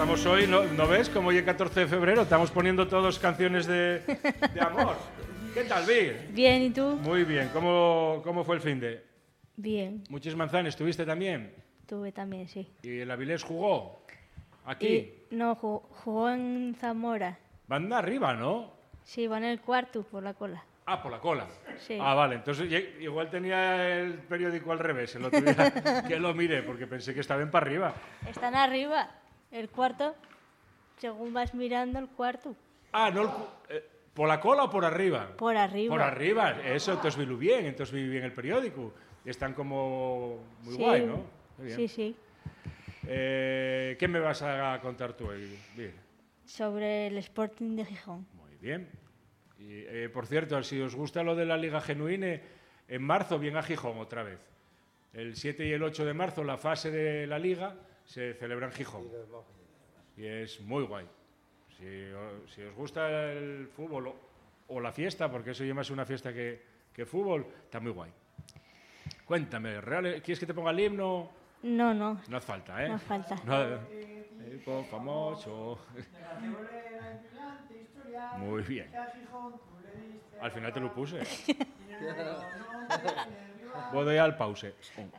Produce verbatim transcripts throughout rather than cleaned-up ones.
estamos hoy, ¿no, ¿no ves? Como hoy es catorce de febrero, estamos poniendo todos canciones de, de amor. ¿Qué tal, Vir? Bien, ¿y tú? Muy bien. ¿Cómo, cómo fue el finde? Bien. ¿Muchos manzanes tuviste también? Tuve también, sí. ¿Y el Avilés jugó? ¿Aquí? Y, no, jugó, jugó en Zamora. Van arriba, ¿no? Sí, van en el cuarto por la cola. Ah, por la cola. Sí. Ah, vale. Entonces igual tenía el periódico al revés. Se lo tuviera que lo mire, porque pensé que estaban para arriba. Están arriba. El cuarto, según vas mirando el cuarto. Ah, no, el, eh, ¿por la cola o por arriba? Por arriba. Por arriba. Eso, entonces vi bien. Entonces vi bien el periódico. Están como muy Sí. guay, ¿no? Muy bien. Sí, sí. Eh, ¿Qué me vas a contar tú hoy? Bien. Sobre el Sporting de Gijón. Muy bien. Y, eh, por cierto, si os gusta lo de la Liga Genuine, en marzo viene a Gijón otra vez. El siete y el ocho de marzo, la fase de la Liga se celebra en Gijón. Y es muy guay. Si, si os gusta el fútbol o, o la fiesta, porque eso ya más una fiesta que, que fútbol, está muy guay. Cuéntame, ¿real, ¿quieres que te ponga el himno? No, no. No hace falta, ¿eh? No falta. No, el famoso. Muy bien. Al final te lo puse. Voy al pause.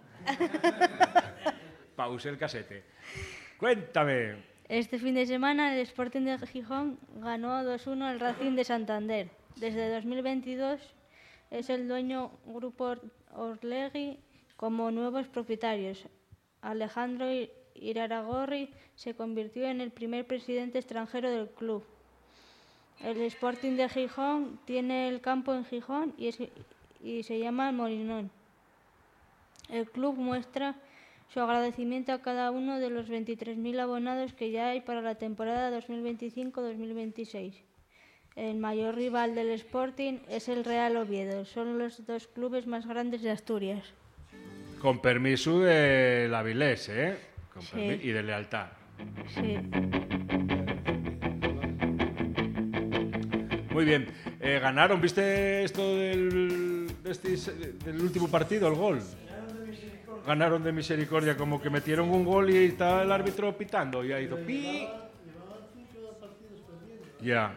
Pause el casete. Cuéntame. Este fin de semana el Sporting de Gijón ganó dos uno al Racing de Santander. Desde dos mil veintidós es el dueño Grupo Orlegui como nuevos propietarios. Alejandro Iraragorri se convirtió en el primer presidente extranjero del club. El Sporting de Gijón tiene el campo en Gijón y, es, y se llama El Molinón. El club muestra su agradecimiento a cada uno de los veintitrés mil abonados que ya hay para la temporada dos mil veinticinco dos mil veintiséis. El mayor rival del Sporting es el Real Oviedo. Son los dos clubes más grandes de Asturias. Con permiso del Avilés, ¿eh? Con Sí. Y de lealtad. Sí. Muy bien. Eh, ganaron, ¿viste esto del, de este, del último partido, el gol? Ganaron de misericordia, como que metieron un gol y estaba el árbitro pitando. Y ahí hizo pi. Ya.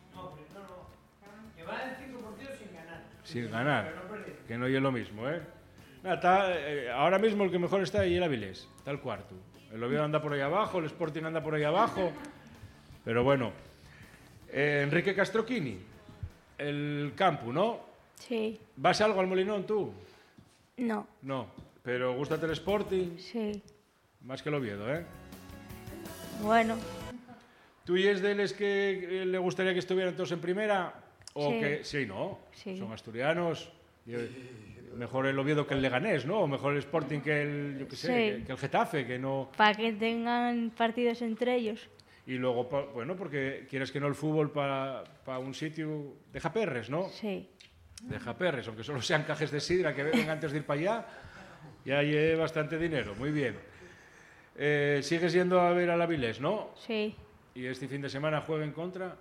Llevaban cinco partidos sin ganar. Sin ganar. Que no es lo mismo, ¿eh? Nada, está, eh, ahora mismo el que mejor está ahí es el Avilés. Está el cuarto. El Oviedo anda por ahí abajo, el Sporting anda por ahí abajo. Pero bueno. Eh, Enrique Castroquini, el campo, ¿no? Sí. ¿Vas algo al Molinón tú? No. No. Pero gústate el Sporting. Sí. Más que el Oviedo, ¿eh? Bueno. ¿Tú y es de los que le gustaría que estuvieran todos en primera? ¿O Sí. que sí, no? Sí. Son asturianos. Y, eh, mejor el Oviedo que el Leganés, ¿no? O mejor el Sporting que el, yo qué sé, Sí. que, que el Getafe, que no... Para que tengan partidos entre ellos. Y luego, pa- bueno, porque quieres que no el fútbol para pa un sitio... Deja perres, ¿no? Sí. Deja perres, aunque solo sean cajes de sidra que beben antes de ir para allá. Ya hay bastante dinero, muy bien. Eh, ¿Sigues yendo a ver al Avilés, no? Sí. ¿Y este fin de semana juega en contra?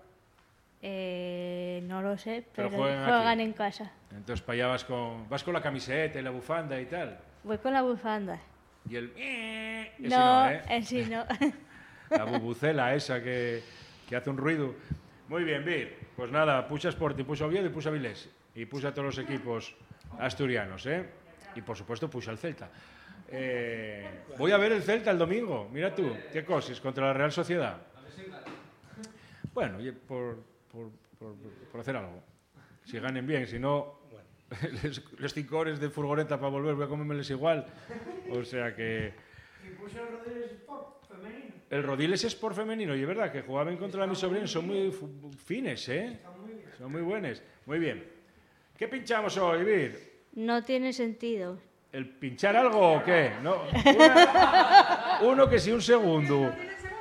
Eh, no lo sé, Pero pero, juegan juegan aquí. en casa. Entonces para allá vas con, vas con la camiseta y la bufanda y tal. Voy con la bufanda. Y el... Ese No, no, ¿eh? en sí no. La bubucela esa que, que hace un ruido. Muy bien, Vir. Pues nada, puxa Sporting, puxa Oviedo y puxa Avilés. Y puxa a todos los equipos asturianos, ¿eh? Y por supuesto puxa el Celta. Eh, voy a ver el Celta el domingo. Mira tú, qué cosas, contra la Real Sociedad. Bueno, y por, por, por, por hacer algo. Si ganen bien, si no, les, les cinco horas de furgoneta para volver, voy a comérmeles igual. O sea que... Y puso el Rodríguez Sport femenino. El Rodiles es por femenino, y es verdad que jugaban contra mis sobrinos, son muy fu- fines, ¿eh? Son muy buenos. Muy bien. ¿Qué pinchamos hoy, Vir? No tiene sentido. ¿El pinchar algo o qué? No. Una- uno que sí, un segundo.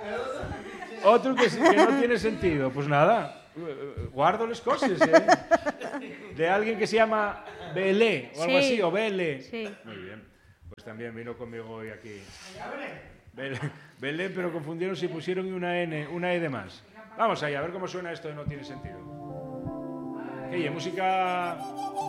Otro que, sí, que no tiene sentido. Pues nada, guardo las cosas, ¿eh? De alguien que se llama Belé o algo Sí. así, o Bele. Sí. Muy bien. Pues también vino conmigo hoy aquí. Belén, Belén, pero confundieron si pusieron una N, una E de más. Vamos allá, a ver cómo suena esto de No tiene sentido. ¿Qué? ¿Y música